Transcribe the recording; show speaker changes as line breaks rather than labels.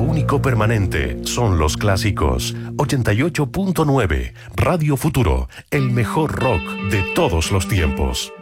único permanente son los clásicos. 88.9 Radio Futuro, el mejor rock de todos los tiempos.